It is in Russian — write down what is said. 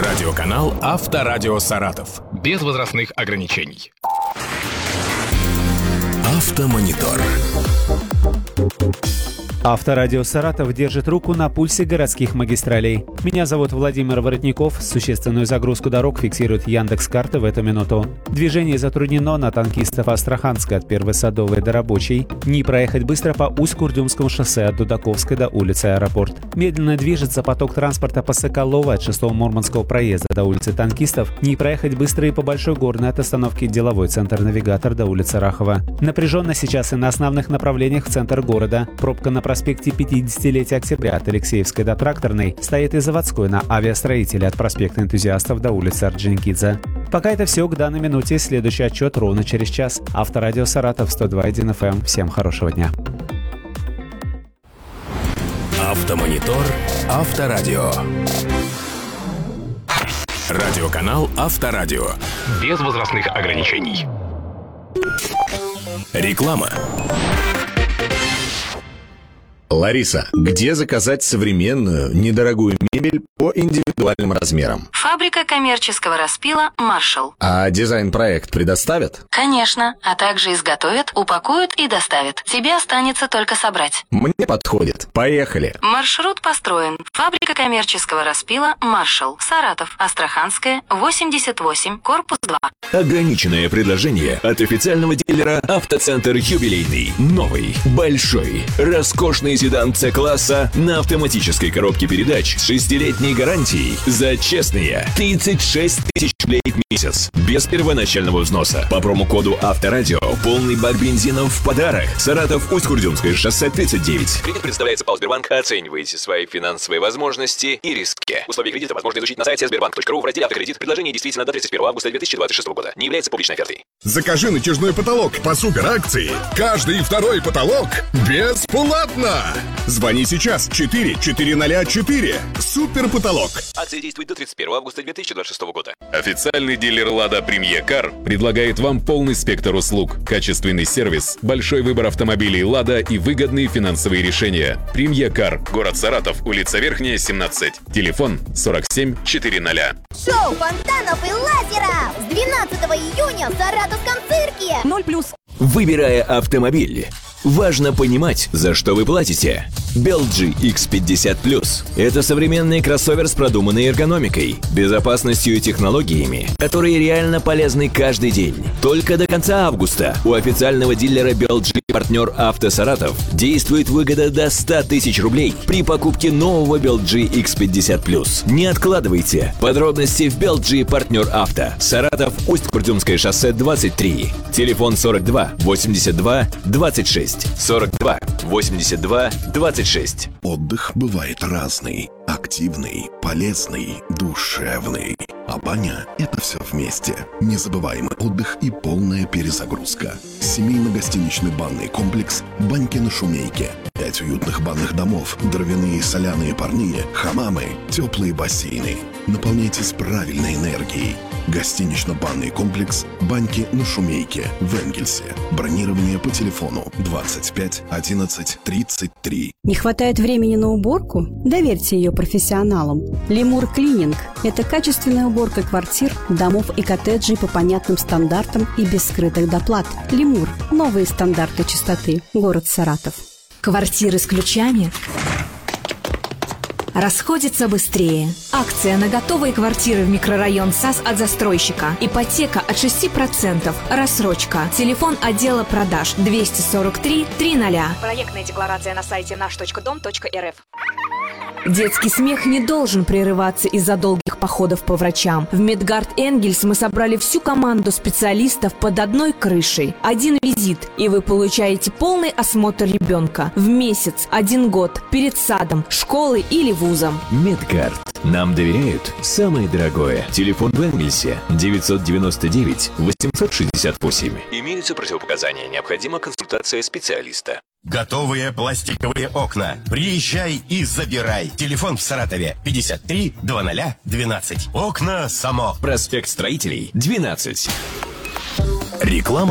Радиоканал «Авторадио Саратов». Без возрастных ограничений. Автомонитор. Авторадио Саратов держит руку на пульсе городских магистралей. Меня зовут Владимир Воротников. Существенную загрузку дорог фиксирует Яндекс.Карта в эту минуту. Движение затруднено на Танкистов Астраханской от Первой Садовой до Рабочей. Не проехать быстро по Усть-Курдюмскому шоссе от Дудаковской до улицы Аэропорт. Медленно движется поток транспорта по Соколова от 6-го Мурманского проезда до улицы Танкистов. Не проехать быстро и по Большой Горной от остановки Деловой центр Навигатор до улицы Рахова. Напряженно сейчас и на основных направлениях в центр города. Пробка на проспекте 50-летия октября от Алексеевской до Тракторной, стоит и заводской на Авиастроителе от проспекта Энтузиастов до улицы Орджоникидзе. Пока это все к данной минуте. Следующий отчет ровно через час. Авторадио Саратов 102.1 FM. Всем хорошего дня. Автомонитор. Авторадио. Радиоканал «Авторадио». Без возрастных ограничений. Реклама. Лариса, где заказать современную, недорогую мебель по индивидуальным размерам? Фабрика коммерческого распила «Маршалл». А дизайн-проект предоставят? Конечно, а также изготовят, упакуют и доставят. Тебе останется только собрать. Мне подходит. Поехали. Маршрут построен. Фабрика коммерческого распила «Маршалл». Саратов, Астраханская, 88, корпус 2. Ограниченное предложение от официального дилера «Автоцентр Юбилейный». Новый, большой, роскошный седан С-класса на автоматической коробке передач с 6-летней гарантией за честные 36 тысяч рублей в месяц. Без первоначального взноса. По промокоду «Авторадио» полный бак бензина в подарок. Саратов, Усть-Курдюмское шоссе 39. Кредит предоставляется ПАО «Сбербанк». Оценивайте свои финансовые возможности и риски. Условия кредита возможно изучить на сайте sberbank.ru в разделе «Автокредит». Предложение действительно до 31 августа 2026 года. Не является публичной офертой. Закажи натяжной потолок по суперакции. Каждый второй потолок бесплатно. Звони сейчас 4404. Супер потолок. Акция действует до 31 августа 2026 года. Официальный дилер «Лада Премьер Кар» предлагает вам полный спектр услуг, качественный сервис, большой выбор автомобилей «Лада» и выгодные финансовые решения. «Премьер Кар», город Саратов, улица Верхняя, 17. Телефон 47 400. Шоу фонтанов и лазеров с 12 июня в Саратовском цирке. 0+. Выбирая автомобиль, важно понимать, за что вы платите. BLG X50+. Это современный кроссовер с продуманной эргономикой, безопасностью и технологиями, которые реально полезны каждый день. Только до конца августа у официального дилера BLG партнер «Авто Саратов» действует выгода до 100 тысяч рублей при покупке нового BLG X50+. Не откладывайте. Подробности в BLG партнер «Авто». Саратов, Усть-Курдюмское шоссе 23. Телефон 42 82 26. 42 82 26. Отдых бывает разный. Активный, полезный, душевный. А баня – это все вместе. Незабываемый отдых и полная перезагрузка. Семейно-гостиничный банный комплекс «Баньки на Шумейке». 5 уютных банных домов, дровяные соляные парные, хамамы, теплые бассейны. Наполняйтесь правильной энергией. Гостинично-банный комплекс «Баньки на Шумейке» в Энгельсе. Бронирование по телефону 25 11 33. Не хватает времени на уборку? Доверьте ее профессионалам. Лемур Клининг – это качественная уборка квартир, домов и коттеджей по понятным стандартам и без скрытых доплат. Лемур – новые стандарты чистоты. Город Саратов. Квартиры с ключами расходится быстрее. Акция на готовые квартиры в микрорайон САС от застройщика. Ипотека от 6%. Рассрочка. Телефон отдела продаж 243 300. Проектная декларация на сайте наш.дом.рф. Детский смех не должен прерываться из-за долгих походов по врачам. В Медгард Энгельс мы собрали всю команду специалистов под одной крышей. Один визит, и вы получаете полный осмотр ребенка в месяц, 1 год, перед садом, школой или вузом. Медгард. Нам доверяют самое дорогое. Телефон в Энгельсе 999 868. Имеются противопоказания. Необходима консультация специалиста. Готовые пластиковые окна. Приезжай и забирай. Телефон в Саратове 53 00 12. Окна само. Проспект Строителей 12. Реклама